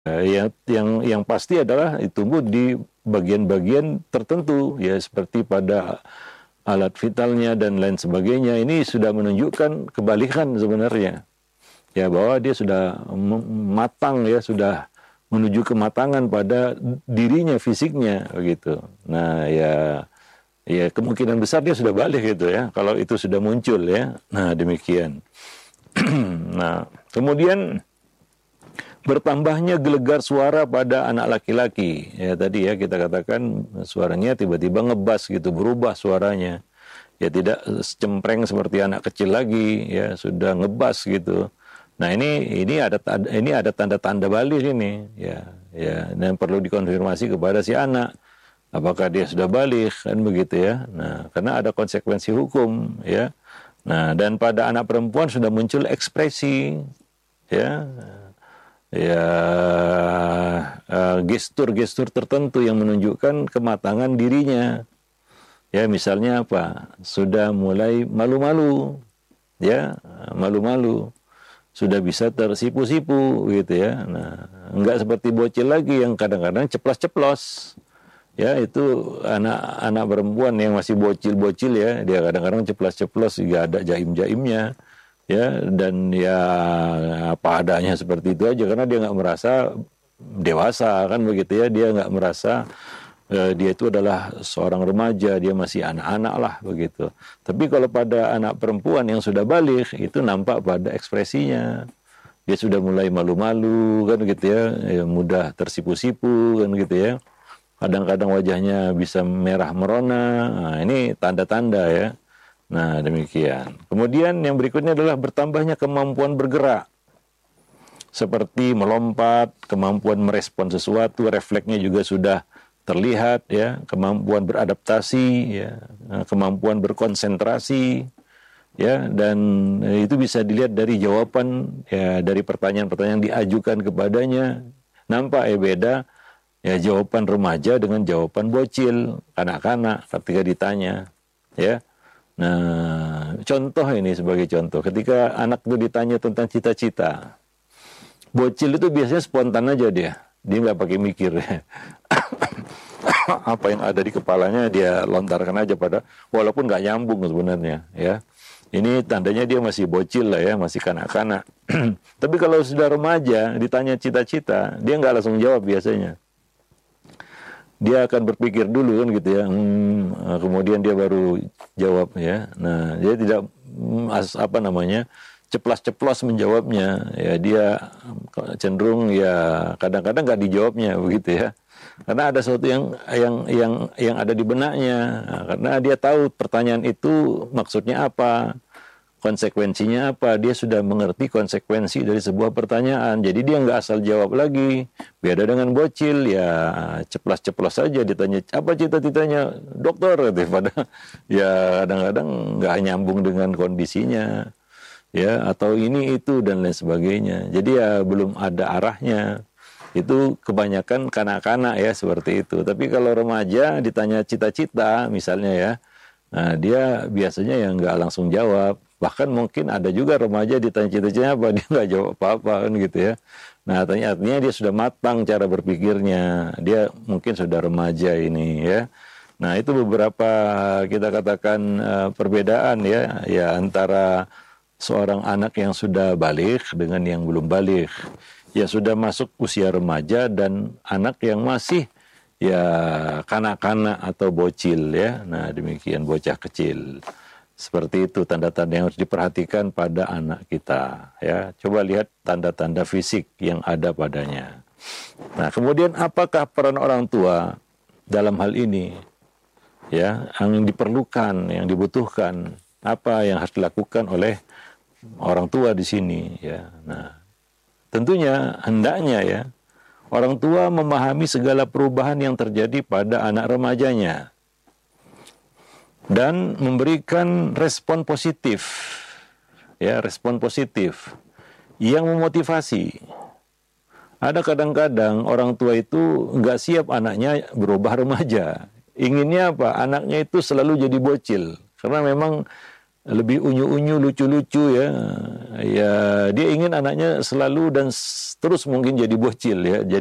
Yang pasti adalah tumbuh di bagian-bagian tertentu, ya seperti pada alat vitalnya dan lain sebagainya. Ini sudah menunjukkan kebalikan sebenarnya, ya bahwa dia sudah matang, ya sudah menuju kematangan pada dirinya, fisiknya begitu. Nah, ya kemungkinan besar dia sudah balik gitu ya, kalau itu sudah muncul ya. Nah, demikian. Nah, kemudian bertambahnya gelegar suara pada anak laki-laki. Ya tadi ya kita katakan suaranya tiba-tiba ngebas gitu, berubah suaranya. Ya tidak cempreng seperti anak kecil lagi, ya sudah ngebas gitu. Nah, ini ada tanda-tanda balik ini, ya dan perlu dikonfirmasi kepada si anak apakah dia sudah balik, kan begitu ya. Nah, karena ada konsekuensi hukum, ya. Nah, dan pada anak perempuan sudah muncul ekspresi, ya, ya gestur-gestur tertentu yang menunjukkan kematangan dirinya. Ya, misalnya apa? Sudah mulai malu-malu, ya, malu-malu. Sudah bisa tersipu-sipu gitu ya. Nah, enggak seperti bocil lagi yang kadang-kadang ceplas-ceplos. Ya, itu anak-anak perempuan yang masih bocil-bocil ya, dia kadang-kadang ceplas-ceplos, juga ada jaim-jaimnya. Ya, dan ya apa adanya seperti itu aja karena dia nggak merasa dewasa, kan begitu ya. Dia nggak merasa dia itu adalah seorang remaja, dia masih anak-anak lah begitu. Tapi kalau pada anak perempuan yang sudah balik, itu nampak pada ekspresinya. Dia sudah mulai malu-malu, kan gitu ya, mudah tersipu-sipu, kan gitu ya. Kadang-kadang wajahnya bisa merah merona. Nah, ini tanda-tanda ya. Nah, demikian. Kemudian yang berikutnya adalah bertambahnya kemampuan bergerak. Seperti melompat, kemampuan merespon sesuatu, refleksnya juga sudah terlihat ya, kemampuan beradaptasi ya, kemampuan berkonsentrasi ya, dan itu bisa dilihat dari jawaban ya, dari pertanyaan-pertanyaan yang diajukan kepadanya. Nampak ya beda ya jawaban remaja dengan jawaban bocil, kanak-kanak ketika ditanya ya. Nah, contoh ini sebagai contoh, ketika anak itu ditanya tentang cita-cita, bocil itu biasanya spontan aja dia nggak pakai mikir. Apa yang ada di kepalanya dia lontarkan aja, pada walaupun nggak nyambung sebenarnya ya. Ini tandanya dia masih bocil lah ya, masih kanak-kanak. Tapi kalau sudah remaja ditanya cita-cita, dia nggak langsung jawab biasanya. Dia akan berpikir dulu kan gitu ya, kemudian dia baru jawab ya. Nah, dia tidak apa namanya, ceplas-ceplos menjawabnya ya. Dia cenderung ya kadang-kadang nggak dijawabnya begitu ya, karena ada sesuatu yang ada di benaknya. Nah, karena dia tahu pertanyaan itu maksudnya apa, konsekuensinya apa. Dia sudah mengerti konsekuensi dari sebuah pertanyaan, jadi dia nggak asal jawab lagi. Beda dengan bocil ya, ceplas-ceplos saja ditanya apa cita-citanya dokter gitu, pada ya kadang-kadang nggak nyambung dengan kondisinya ya, atau ini itu dan lain sebagainya. Jadi ya belum ada arahnya. Itu kebanyakan kanak-kanak ya seperti itu. Tapi kalau remaja ditanya cita-cita misalnya ya, nah dia biasanya yang nggak langsung jawab. Bahkan mungkin ada juga remaja ditanya cita-citanya apa, dia nggak jawab apa-apa kan gitu ya. Nah, artinya dia sudah matang cara berpikirnya. Dia mungkin sudah remaja ini ya. Nah, itu beberapa kita katakan perbedaan ya antara seorang anak yang sudah balik dengan yang belum balik. Ya sudah masuk usia remaja dan anak yang masih ya kanak-kanak atau bocil ya. Nah, demikian, bocah kecil. Seperti itu tanda-tanda yang harus diperhatikan pada anak kita ya. Coba lihat tanda-tanda fisik yang ada padanya. Nah, kemudian apakah peran orang tua dalam hal ini? Ya, yang diperlukan, yang dibutuhkan, apa yang harus dilakukan oleh orang tua di sini ya. Nah, tentunya hendaknya ya orang tua memahami segala perubahan yang terjadi pada anak remajanya dan memberikan respon positif ya, respon positif yang memotivasi. Ada kadang-kadang orang tua itu nggak siap anaknya berubah remaja. Inginnya apa? Anaknya itu selalu jadi bocil karena memang lebih unyu-unyu, lucu-lucu ya. Ya, dia ingin anaknya selalu dan terus mungkin jadi bocil ya.